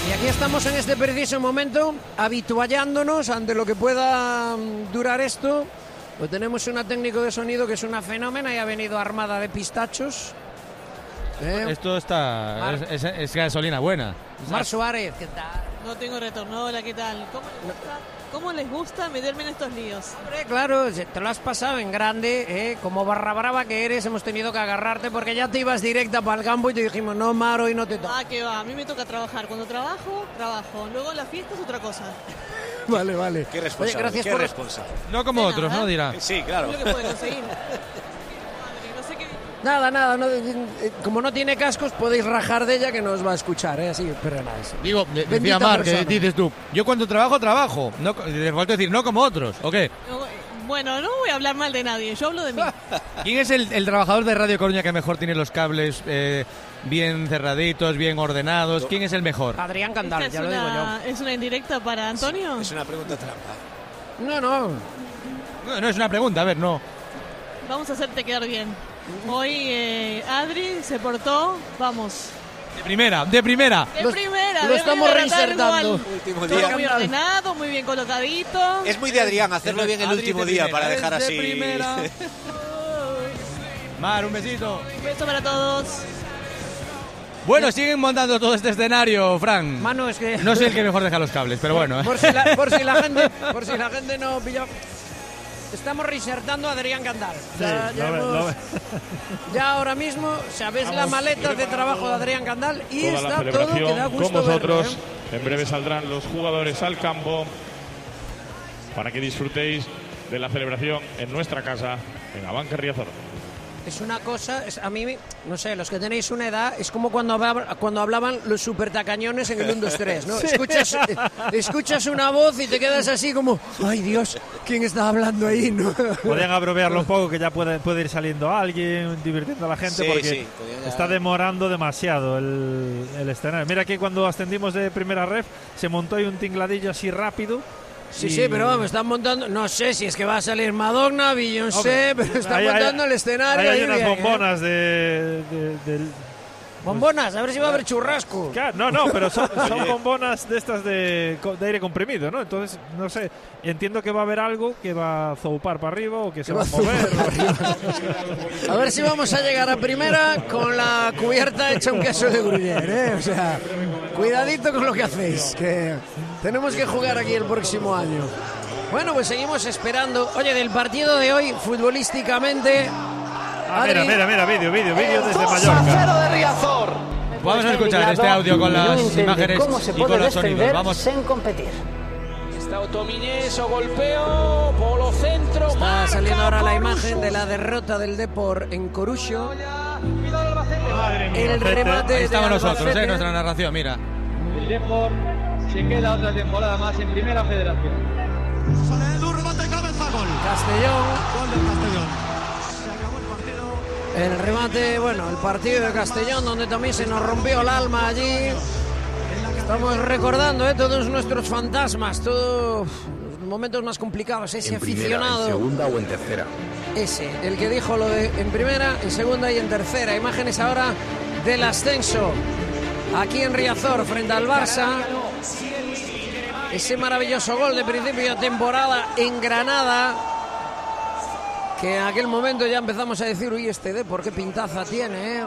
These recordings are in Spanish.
Y aquí estamos en este preciso momento, habituallándonos ante lo que pueda durar esto. Pues tenemos una técnico de sonido que es una fenómena y ha venido armada de pistachos. Esto está... Es gasolina buena. Mar Suárez, ¿qué tal? No tengo retorno. Hola, ¿qué tal? ¿Cómo les gusta meterme en estos líos? Hombre, claro, te lo has pasado en grande, como barra brava que eres, hemos tenido que agarrarte porque ya te ibas directa para el campo y te dijimos, no, Mar, hoy no te toca. Ah, que va, a mí me toca trabajar. Cuando trabajo, trabajo. Luego la fiesta es otra cosa. Vale. Qué responsable, Oye, gracias qué por... responsable. No como otros, ¿no? Dirá. Sí, claro. Es lo que puede conseguir. Nada, no, como no tiene cascos podéis rajar de ella que no os va a escuchar, así, pero nada. Digo, decía Mar, que dices tú, yo cuando trabajo, no, te falta decir, no como otros, ¿o qué? Bueno, no voy a hablar mal de nadie, yo hablo de mí. ¿Quién es el trabajador de Radio Coruña que mejor tiene los cables bien cerraditos, bien ordenados? ¿Quién es el mejor? Adrián Candal, ya lo digo yo. ¿Es una indirecta para Antonio? Sí, es una pregunta trampa. No es una pregunta, a ver, no. Vamos a hacerte quedar bien. Hoy Adri se portó, vamos. De primera. Lo estamos reinsertando. Último día. Muy ordenado, muy bien colocadito. Es muy de Adrián hacerlo bien el último día para dejar así. Mar, un besito. Un beso para todos. Bueno, siguen montando todo este escenario, Fran. Manu, es que... No sé el que mejor deja los cables, pero bueno. Por si la gente no pilla... Estamos reinsertando a Adrián Candal. Ya ahora mismo sabéis la maleta de trabajo de Adrián Candal y está todo que da gusto con vosotros. verlo, En breve saldrán los jugadores al campo para que disfrutéis de la celebración en nuestra casa, en Abanca Riazor. Es una cosa, a mí, no sé, los que tenéis una edad, es como cuando hablaban los supertacañones en el 1, 2, 3, ¿no? Sí. Escuchas una voz y te quedas así como, ¡ay, Dios! ¿Quién está hablando ahí? ¿No? Podrían abreviarlo un poco, que ya puede ir saliendo alguien, divirtiendo a la gente, porque está demorando demasiado el escenario. Mira que cuando ascendimos de primera ref, se montó ahí un tingladillo así rápido. Sí, pero vamos, están montando, no sé si es que va a salir Madonna, Beyoncé, pero están montando el escenario. Hay unas bombonas del... Bombonas, a ver si va a haber churrasco. No, pero son bombonas de estas de aire comprimido, ¿no? Entonces, no sé, entiendo que va a haber algo que va a zoupar para arriba o que se va a mover. A ver si vamos a llegar a primera con la cubierta hecha un queso de Gruyère, ¿eh? O sea, cuidadito con lo que hacéis, que tenemos que jugar aquí el próximo año. Bueno, pues seguimos esperando. Oye, del partido de hoy, futbolísticamente... Mira, vídeo desde Mallorca. De Riazor. Vamos a escuchar este audio con las imágenes y con los sonidos. Vamos. Sin competir. Está Otomiñés, o golpeo, polo centro. Está saliendo ahora la imagen de la derrota del Depor en Coruxo. El remate. Ahí estamos nosotros, nuestra narración, mira. El Depor se queda otra temporada más en Primera Federación. Castellón. Gol del Castellón. El remate, bueno, el partido de Castellón, donde también se nos rompió el alma allí. Estamos recordando todos nuestros fantasmas, todos los momentos más complicados. Ese en primera, aficionado. ¿En segunda o en tercera? Ese, el que dijo lo de en primera, en segunda y en tercera. Imágenes ahora del ascenso aquí en Riazor frente al Barça. Ese maravilloso gol de principio de temporada en Granada, que en aquel momento ya empezamos a decir, uy, este Depor qué pintaza tiene,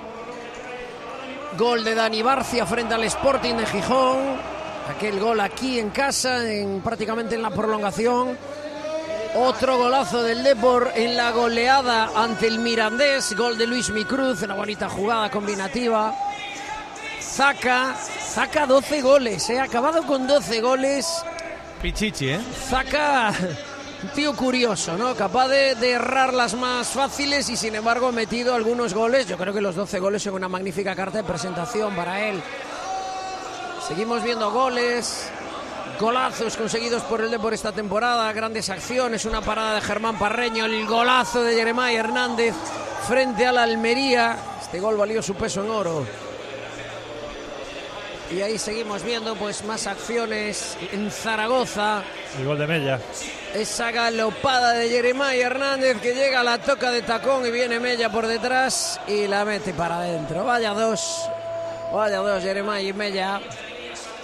Gol de Dani Barcia frente al Sporting de Gijón. Aquel gol aquí en casa, prácticamente en la prolongación. Otro golazo del Depor en la goleada ante el Mirandés. Gol de Luis Micruz, una bonita jugada combinativa. Zaka 12 goles, ha acabado con 12 goles. Pichichi, Zaka... Un tío curioso, ¿no? Capaz de errar las más fáciles y sin embargo ha metido algunos goles. Yo creo que los 12 goles son una magnífica carta de presentación para él. Seguimos viendo goles, golazos conseguidos por el Depor esta temporada, grandes acciones, una parada de Germán Parreño, el golazo de Jeremai Hernández frente al Almería. Este gol valió su peso en oro. Y ahí seguimos viendo pues más acciones en Zaragoza. El gol de Mella. Esa galopada de Jeremai Hernández que llega a la toca de tacón y viene Mella por detrás y la mete para adentro. Vaya dos Jeremai y Mella.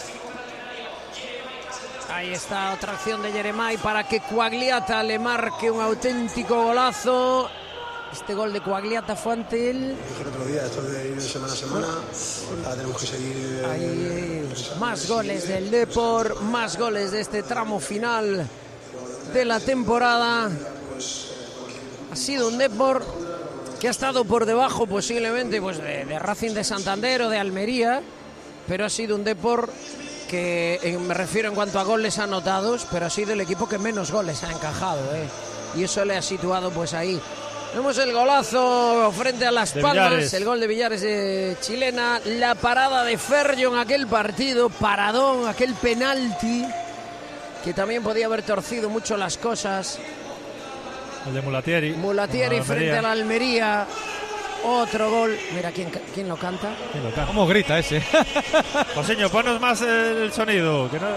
Ahí está otra acción de Yeremay para que Quagliata le marque un auténtico golazo. Este gol de Quagliata fue ante él. El otro día, esto de ir de semana a semana, ahora tenemos que seguir. Más goles del Depor, más goles de este tramo final de la temporada. Ha sido un Depor que ha estado por debajo posiblemente pues, de Racing de Santander o de Almería, pero ha sido un Depor que, me refiero en cuanto a goles anotados, pero ha sido el equipo que menos goles ha encajado, y eso le ha situado pues ahí. Vemos el golazo frente a Las Palmas, el gol de Villares de chilena, la parada de Ferjo en aquel partido, paradón, aquel penalti que también podía haber torcido mucho las cosas. El de Mulatieri. Mulatieri frente a la Almería. Otro gol. Mira, ¿quién lo canta? ¿Cómo grita ese? Joseño, ponos más el sonido. Que no...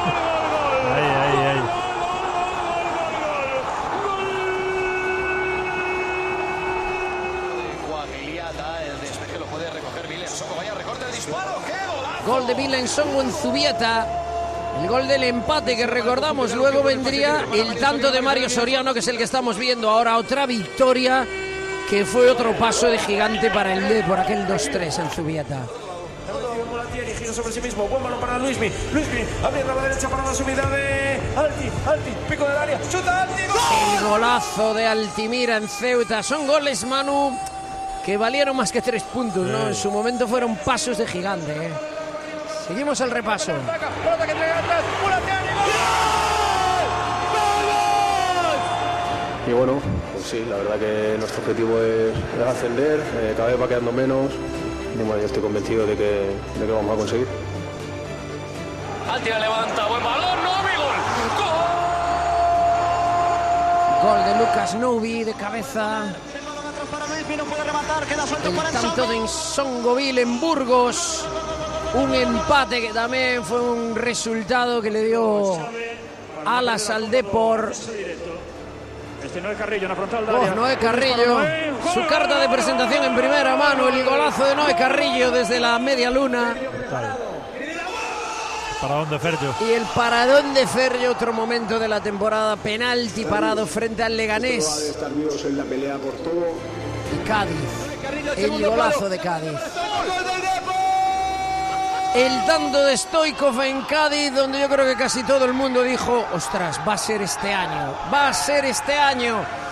Ahí. Gol de Vilensongo en Zubieta. El gol del empate que recordamos. Luego vendría el tanto de Mario Soriano, que es el que estamos viendo ahora. Otra victoria que fue otro paso de gigante para el Depor, aquel 2-3 en Zubieta. Gira sobre sí mismo, buen balón para Luismi, abriendo a la derecha para la subida de Alti, pico del área, chuta Alti, ¡gol! El golazo de Altimira en Ceuta. Son goles, Manu, que valieron más que 3 puntos, ¿no? En su momento fueron pasos de gigante, Seguimos el repaso. Y bueno, pues sí, la verdad que nuestro objetivo es ascender, cada vez va quedando menos. Y bueno, yo estoy convencido de que lo vamos a conseguir. Alti la levanta, buen balón, Novi, gol. Gol de Lucas Novi de cabeza. El tanto de Nsongoville en Burgos. Un empate que también fue un resultado que le dio alas al Depor. Noé Carrillo en la frontal del área. Noé Carrillo, su carta de presentación en primera mano, el golazo de Noé Carrillo desde la media luna. Paradón de Ferjo. Y el paradón de Ferjo, otro momento de la temporada, penalti parado frente al Leganés. Estar vivos en la pelea por todo. Y Cádiz, el golazo de Cádiz. El tanto de Stoichkov en Cádiz, donde yo creo que casi todo el mundo dijo, ostras, va a ser este año, va a ser este año.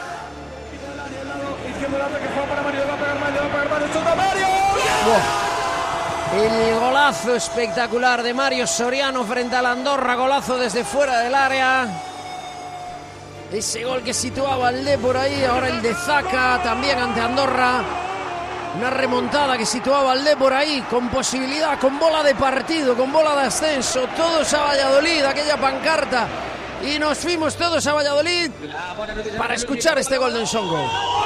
El golazo espectacular de Mario Soriano frente al Andorra, golazo desde fuera del área. Ese gol que situaba al Depor ahí, ahora el de Zaka también ante Andorra. Una remontada que situaba al Depor ahí, con posibilidad, con bola de partido, con bola de ascenso. Todos a Valladolid, aquella pancarta. Y nos fuimos todos a Valladolid para escuchar este gol de Nsongo.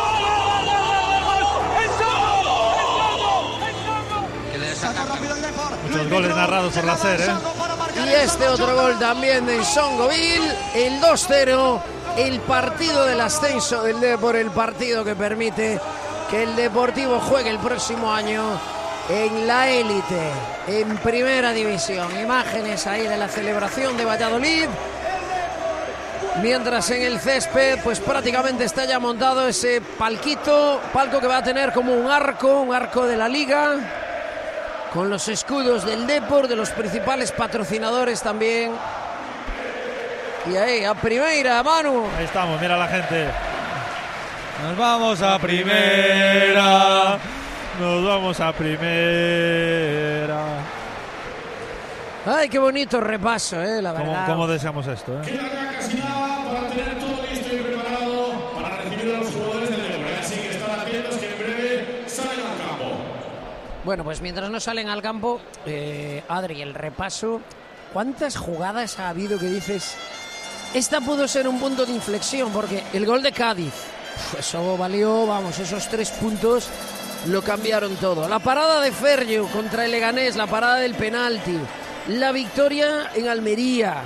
Muchos goles narrados por la SER, Y este otro gol también de Nsongoville, el 2-0, el partido del ascenso del Depor, el partido que permite que el Deportivo juegue el próximo año en la élite, en primera división. Imágenes ahí de la celebración de Valladolid. Mientras en el césped, pues prácticamente está ya montado ese palco que va a tener como un arco de la liga, con los escudos del Depor, de los principales patrocinadores también. Y ahí, a primera, Manu. Ahí estamos, mira la gente. Nos vamos a primera. Nos vamos a primera. Ay, qué bonito repaso, la verdad. ¿Cómo deseamos esto, Para tener todo listo y preparado para recibir a los jugadores del Depor. Así que están atentos que en breve salen al campo. Bueno, pues mientras no salen al campo, Adri, el repaso. ¿Cuántas jugadas ha habido que dices, esta pudo ser un punto de inflexión? Porque el gol de Cádiz, eso valió, vamos, esos 3 puntos lo cambiaron todo. La parada de Ferjo contra el Leganés, la parada del penalti, la victoria en Almería,